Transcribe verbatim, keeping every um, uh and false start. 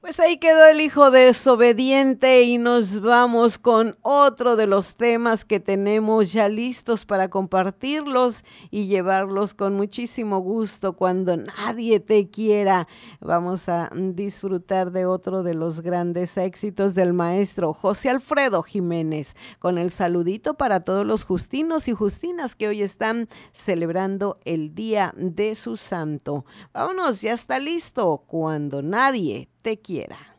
Pues ahí quedó el hijo desobediente y nos vamos con otro de los temas que tenemos ya listos para compartirlos y llevarlos con muchísimo gusto cuando nadie te quiera. Vamos a disfrutar de otro de los grandes éxitos del maestro José Alfredo Jiménez, con el saludito para todos los justinos y justinas que hoy están celebrando el día de su santo. Vámonos, ya está listo cuando nadie te quiera.